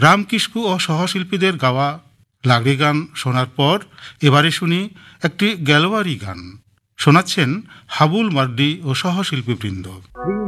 রাম কিস্কু ও সহশিল্পীদের গাওয়া লাগড়ি গান শোনার পর এবারে শুনি একটি গ্যালোয়ারি গান। শোনাচ্ছেন হাবুল মার্ডি ও সহশিল্পীবৃন্দ।